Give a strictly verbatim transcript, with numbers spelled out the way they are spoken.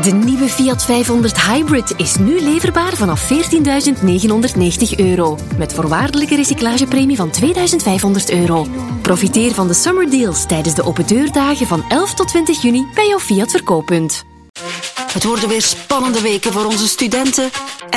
De nieuwe Fiat vijfhonderd Hybrid is nu leverbaar vanaf veertienduizend negenhonderdnegentig euro. Met voorwaardelijke recyclagepremie van tweeduizend vijfhonderd euro. Profiteer van de summer deals tijdens de opendeurdagen van elf tot twintig juni bij jouw Fiat verkooppunt. Het worden weer spannende weken voor onze studenten.